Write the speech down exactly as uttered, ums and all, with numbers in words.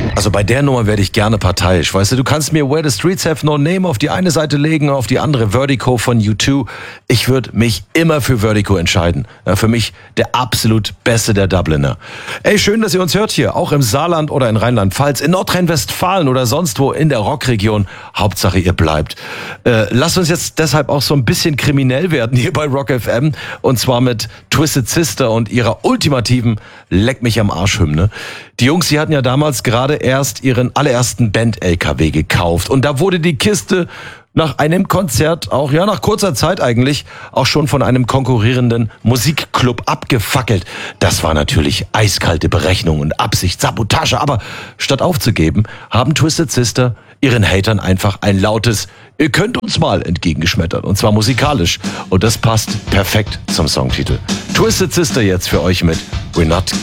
Also bei der Nummer werde ich gerne parteiisch. Weißt du, du kannst mir Where the Streets Have No Name auf die eine Seite legen, auf die andere Vertigo von U zwei. Ich würde mich immer für Vertigo entscheiden. Ja, für mich der absolut Beste der Dubliner. Ey, schön, dass ihr uns hört hier, auch im Saarland oder in Rheinland-Pfalz, in Nordrhein-Westfalen oder sonst wo in der Rockregion. Hauptsache, ihr bleibt. Äh, lasst uns jetzt deshalb auch so ein bisschen kriminell werden hier bei Rock F M. Und zwar mit Twisted Sister und ihrer ultimativen Leck mich am Arsch-Hymne. Die Jungs, die hatten ja damals gerade erst ihren allerersten Band-L K W gekauft. Und da wurde die Kiste nach einem Konzert, auch ja nach kurzer Zeit eigentlich, auch schon von einem konkurrierenden Musikclub abgefackelt. Das war natürlich eiskalte Berechnung und Absicht, Sabotage. Aber statt aufzugeben, haben Twisted Sister ihren Hatern einfach ein lautes "Ihr könnt uns mal" entgegengeschmettert. Und zwar musikalisch. Und das passt perfekt zum Songtitel. Twisted Sister jetzt für euch mit We're Not